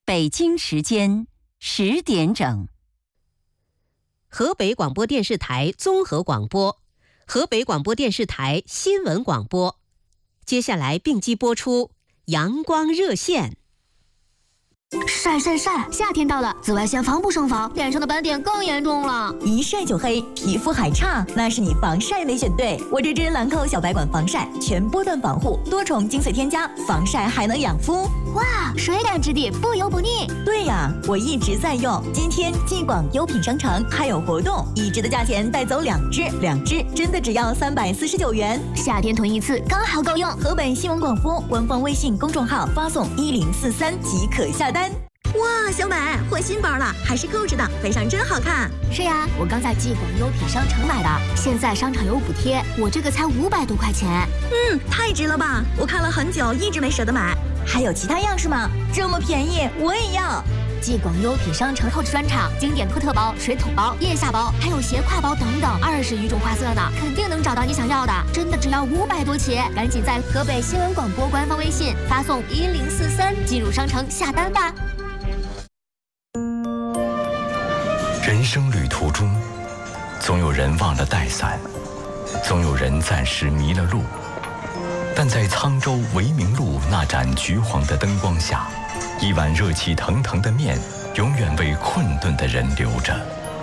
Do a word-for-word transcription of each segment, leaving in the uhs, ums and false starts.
北京时间十点整。 河北广播电视台综合广播，河北广播电视台新闻广播。接下来并机播出阳光热线。 晒晒晒！夏天到了，紫外线防不胜防，脸上的斑点更严重了。 一晒就黑，皮肤还差，那是你防晒没选对。我这支兰蔻小白管防晒，全波段防护，多重精粹添加，防晒还能养肤。 哇，水感质地，不油不腻。 对呀，我一直在用。今天继广优品商城还有活动，一支的价钱带走两支，两支真的只要三百四十九元。 夏天囤一次刚好够用。 河北新闻广播官方微信公众号发送一零四三即可下单。哇，小美换新包了，还是购置的，配上真好看。 是呀，我刚在继广优品商城买的，现在商场有补贴，我这个才五百多块钱。 嗯，太值了吧！我看了很久，一直没舍得买。还有其他样式吗？这么便宜，我也要。 继广优品商城后置专场，经典托特包、水桶包、腋下包，还有斜挎包等等，二十余种花色呢，肯定能找到你想要的。真的只要五百多起，赶紧在河北新闻广播官方微信发送一零四三进入商城下单吧。 人生旅途中，总有人忘了带伞，总有人暂时迷了路，但在沧州维明路那盏橘黄的灯光下，一碗热气腾腾的面永远为困顿的人留着。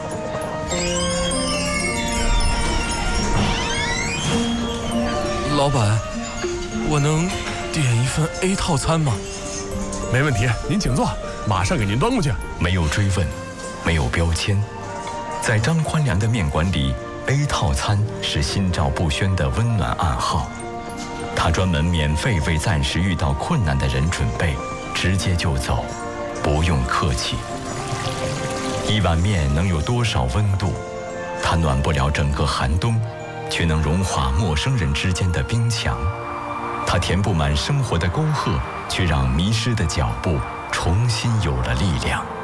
老板，我能点一份 A 套餐吗？ 没问题，您请坐，马上给您端过去。 没有追问，没有标签，在张宽良的面馆里 ，A 套餐是心照不宣的温暖暗号。他专门免费为暂时遇到困难的人准备，直接就走，不用客气。一碗面能有多少温度？它暖不了整个寒冬，却能融化陌生人之间的冰墙。它填不满生活的沟壑，却让迷失的脚步重新有了力量。